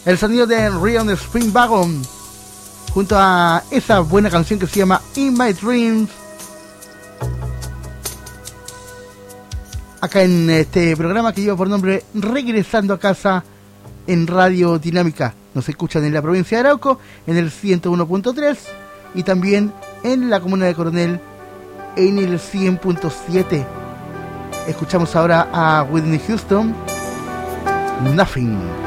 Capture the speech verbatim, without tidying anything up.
El sonido de Rion Spring Wagon, junto a esa buena canción que se llama In My Dreams. Acá en este programa que lleva por nombre Regresando a Casa en Radio Dinámica. Nos escuchan en la provincia de Arauco en el ciento uno punto tres y también en la comuna de Coronel en el cien punto siete. Escuchamos ahora a Whitney Houston, Nothing.